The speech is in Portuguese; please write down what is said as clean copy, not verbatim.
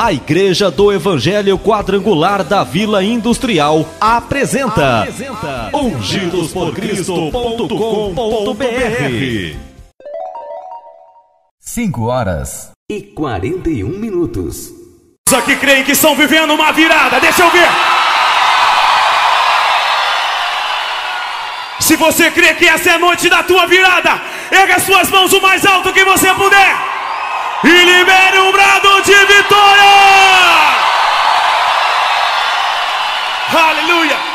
A Igreja do Evangelho Quadrangular da Vila Industrial apresenta ungidosporcristo.com.br. 5h41. Só que creem que estão vivendo uma virada, deixa eu ver. Se você crê que essa é a noite da tua virada, erga as suas mãos o mais alto que você puder e libere um brado de vitória. Aleluia.